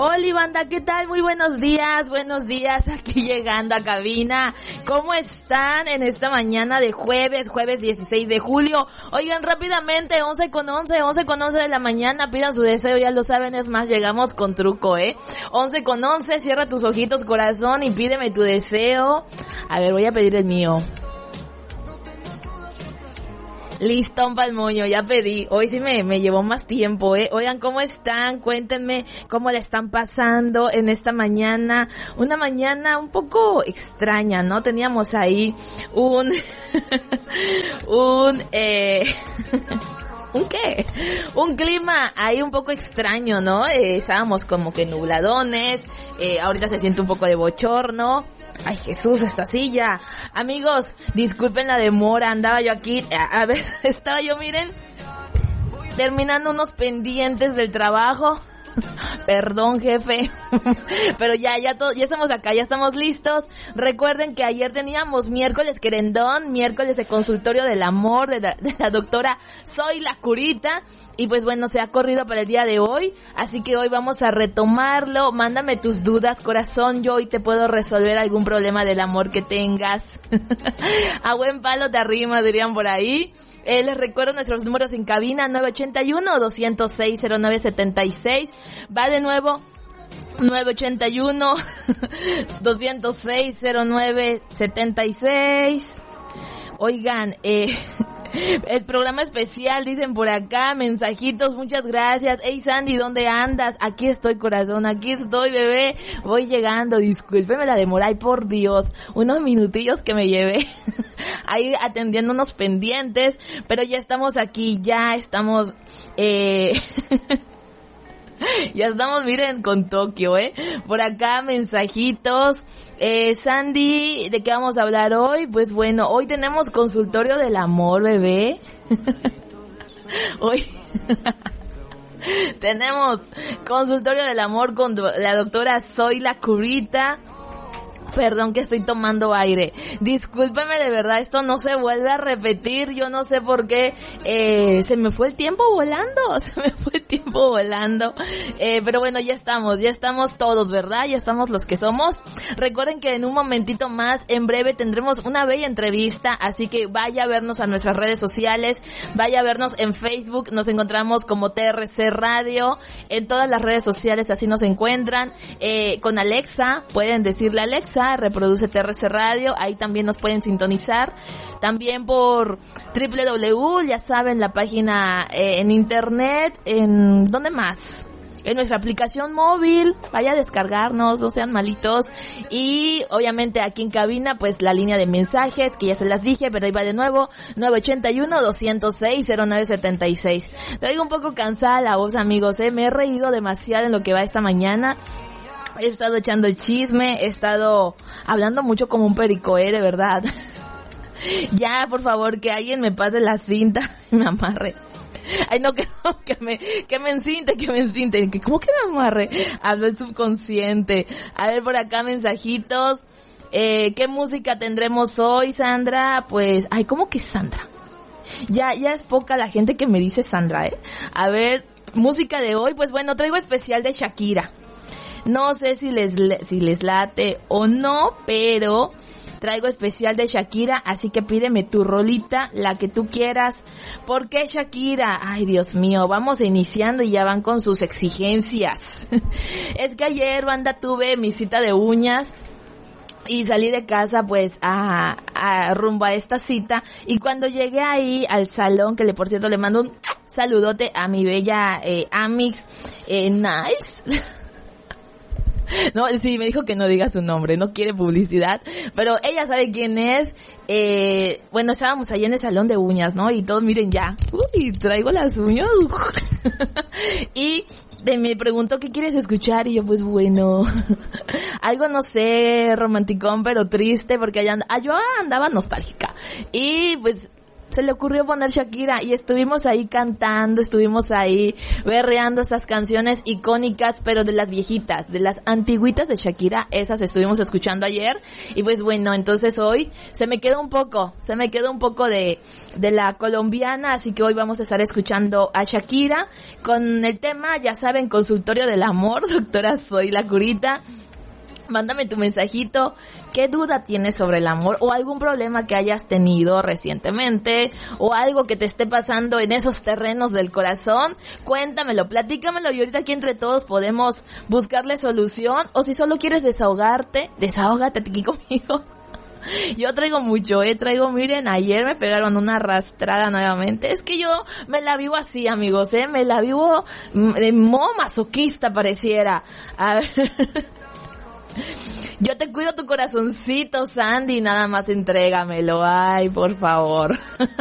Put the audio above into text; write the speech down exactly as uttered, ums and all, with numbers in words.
Hola banda, ¿qué tal? Muy buenos días, buenos días, aquí llegando a cabina. ¿Cómo están en esta mañana de jueves, jueves dieciséis de julio? Oigan, rápidamente, once con once, once con once de la mañana, pidan su deseo, ya lo saben, es más, llegamos con truco, ¿eh? once con once, cierra tus ojitos, corazón, y pídeme tu deseo. A ver, voy a pedir el mío. Listón pa'l moño, ya pedí. Hoy sí me, me llevó más tiempo, ¿eh? Oigan, ¿cómo están? Cuéntenme cómo la están pasando en esta mañana. Una mañana un poco extraña, ¿no? Teníamos ahí un... un, eh... ¿Un qué? Un clima ahí un poco extraño, ¿no? Eh, estábamos como que nubladones, eh, ahorita se siente un poco de bochorno. Ay, Jesús, esta silla. Amigos, disculpen la demora, andaba yo aquí, a, a ver, estaba yo, miren, terminando unos pendientes del trabajo. Perdón, jefe, pero ya, ya todo, ya estamos acá, ya estamos listos. Recuerden que ayer teníamos miércoles querendón, miércoles de consultorio del amor de la, de la doctora Soy la Curita, y pues bueno, se ha corrido para el día de hoy, así que hoy vamos a retomarlo. Mándame tus dudas, corazón, yo hoy te puedo resolver algún problema del amor que tengas. A buen palo te arrima, dirían por ahí. Eh, les recuerdo nuestros números en cabina, nueve ochenta y uno, doscientos seis, cero nueve setenta y seis. Va de nuevo, nueve ochenta y uno, doscientos seis, cero nueve setenta y seis. Oigan, eh... el programa especial, dicen por acá, mensajitos, muchas gracias. Hey Sandy, ¿dónde andas? Aquí estoy, corazón, aquí estoy, bebé, voy llegando, discúlpeme la demora, ay por Dios, unos minutillos que me llevé ahí atendiendo unos pendientes, pero ya estamos aquí, ya estamos, eh... ya estamos, miren, con Tokio, ¿eh? Por acá, mensajitos. Eh, Sandy, ¿de qué vamos a hablar hoy? Pues bueno, hoy tenemos consultorio del amor, bebé. Hoy tenemos consultorio del amor con la doctora Soy la Curita. Perdón que estoy tomando aire. Discúlpeme, de verdad, esto no se vuelve a repetir. Yo no sé por qué. Eh, se me fue el tiempo volando. Se me fue el tiempo volando. Eh, pero bueno, ya estamos. Ya estamos todos, ¿verdad? Ya estamos los que somos. Recuerden que en un momentito más, en breve, tendremos una bella entrevista. Así que vaya a vernos a nuestras redes sociales. Vaya a vernos en Facebook. Nos encontramos como T R C Radio. En todas las redes sociales así nos encuentran. Eh, con Alexa. Pueden decirle a Alexa, reproduce T R C Radio, ahí también nos pueden sintonizar, también por doble u doble u doble u, ya saben, la página eh, en internet, en ¿dónde más? En nuestra aplicación móvil, vaya a descargarnos, no sean malitos, y obviamente aquí en cabina, pues la línea de mensajes, que ya se las dije, pero ahí va de nuevo, nueve ochenta y uno, doscientos seis, cero nueve setenta y seis. Traigo un poco cansada la voz, amigos, eh, me he reído demasiado en lo que va esta mañana. He estado echando el chisme, he estado hablando mucho como un perico, eh, de verdad. Ya, por favor, que alguien me pase la cinta y me amarre. Ay, no, que no, que me, que me encinte, que me encinte. Que, ¿cómo que me amarre? Hablo el subconsciente. A ver, por acá, mensajitos. Eh, ¿qué música tendremos hoy, Sandra? Pues, ay, ¿cómo que Sandra? Ya, ya es poca la gente que me dice Sandra, eh. A ver, música de hoy, pues bueno, traigo especial de Shakira. No sé si les si les late o no, pero traigo especial de Shakira, así que pídeme tu rolita, la que tú quieras. ¿Por qué Shakira? Ay, Dios mío, vamos iniciando y ya van con sus exigencias. Es que ayer, banda, tuve mi cita de uñas y salí de casa pues a, a rumbo a esta cita, y cuando llegué ahí al salón, que le por cierto le mando un saludote a mi bella eh, Amix eh, Nice. No, sí, me dijo que no diga su nombre, no quiere publicidad, pero ella sabe quién es. Eh, bueno, estábamos allá en el salón de uñas, ¿no? Y todos, miren ya, uy, traigo las uñas. Y de, me preguntó, ¿qué quieres escuchar? Y yo, pues bueno, algo, no sé, romanticón, pero triste, porque allá and- ah, yo andaba nostálgica. Y pues se le ocurrió poner Shakira y estuvimos ahí cantando, estuvimos ahí berreando esas canciones icónicas, pero de las viejitas, de las antiguitas de Shakira, esas estuvimos escuchando ayer. Y pues bueno, entonces hoy se me quedó un poco, se me quedó un poco de, de la colombiana, así que hoy vamos a estar escuchando a Shakira con el tema, ya saben, consultorio del amor, doctora Soy la Curita. Mándame tu mensajito, qué duda tienes sobre el amor o algún problema que hayas tenido recientemente o algo que te esté pasando en esos terrenos del corazón. Cuéntamelo, platícamelo y ahorita aquí entre todos podemos buscarle solución, o si solo quieres desahogarte, desahógate aquí conmigo. Yo traigo mucho, eh, traigo, miren, ayer me pegaron una arrastrada nuevamente. Es que yo me la vivo así, amigos, eh, me la vivo de modo masoquista pareciera. A ver... Yo te cuido tu corazoncito, Sandy, nada más entrégamelo, ay, por favor.